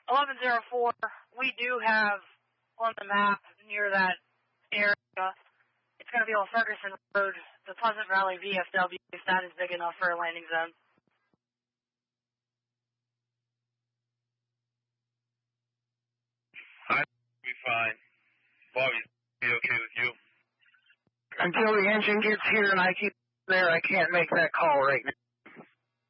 1104, we do have on the map near that area, it's going to be on Ferguson Road, the Pleasant Valley VFW, if that is big enough for a landing zone. I'd be fine. Bobby, be okay with you? Until the engine gets here and I keep there, I can't make that call right now.